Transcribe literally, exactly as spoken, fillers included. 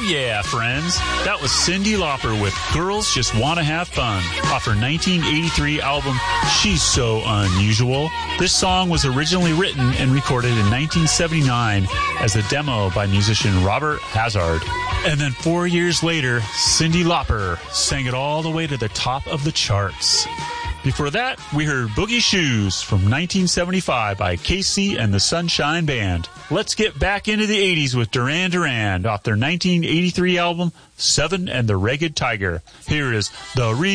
yeah, friends. That was Cyndi Lauper with Girls Just Wanna Have Fun off her nineteen eighty-three album, She's So Unusual. This song was originally written and recorded in nineteen seventy-nine as a demo by musician Robert Hazard. And then four years later, Cyndi Lauper sang it all the way to the top of the charts. Before that, we heard Boogie Shoes from nineteen seventy-five by Casey and the Sunshine Band. Let's get back into the eighties with Duran Duran off their nineteen eighty-three album, Seven and the Ragged Tiger. Here is The Re-